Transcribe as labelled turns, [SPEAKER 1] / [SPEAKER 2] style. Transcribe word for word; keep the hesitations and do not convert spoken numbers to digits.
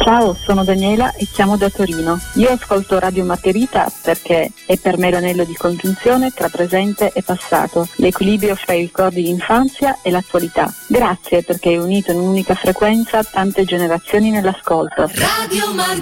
[SPEAKER 1] Ciao, sono Daniela e chiamo da Torino. Io ascolto Radio Margherita perché è per me l'anello di congiunzione tra presente e passato, l'equilibrio fra i ricordi di infanzia e l'attualità. Grazie perché hai unito in un'unica frequenza tante generazioni nell'ascolto.
[SPEAKER 2] Radio Margherita.